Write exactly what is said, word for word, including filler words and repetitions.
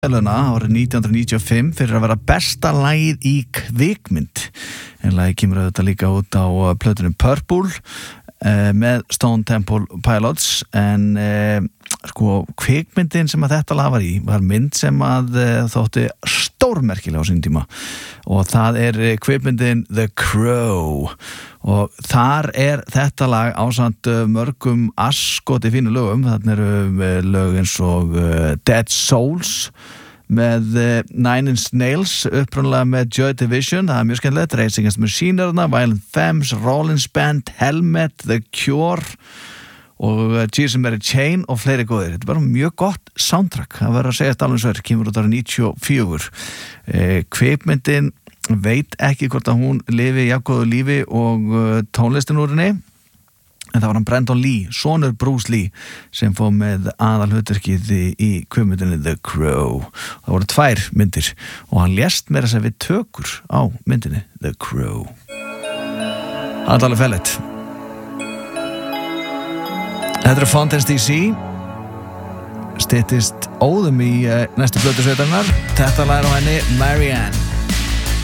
Verðlauna árið nítján hundruð níutíu og fimm fyrir að vera besta lagið í kvikmynd. En lagið kemur auðvitað líka út á plötunum Purple uh, með Stone Temple Pilots, en uh, sko kvikmyndin sem að þetta lag var í var mynd sem að uh, þótti stórmerkilega á sínum tíma, og það er uh, kvikmyndin The Crow, og þar er þetta lag ásamt uh, mörgum asskoti fínu lögum. Þarna eru uh, lög eins og uh, Dead Souls með uh, Nine Inch Nails, upprunalega með Joy Division, það er mjög skemmtilegt, Rage Against the Machine, Violent Femmes, Rollins Band, Helmet, The Cure og uh, Jesus and Mary Chain og fleiri góðir. Þetta er bara mjög gott soundtrack, það verður að segja þetta alveg sver, kemur út árið níutíu og fjögur. Uh, kvikmyndin veit ekki hvort að hún lifi jafngóðu lífi og uh, tónlistin úr henni, en það var hann Brandon Lee, sonur Bruce Lee, sem fór með aðalhlutverkið í, í kvikmyndinni The Crow. Það voru tvær myndir og hann lést meira sem við tökur á myndinni The Crow. Það er alveg fellett. Þetta er Fountains D C, styttist óðum í uh, næstu plötu sveitarinnar. Þetta lag er á henni Marianne.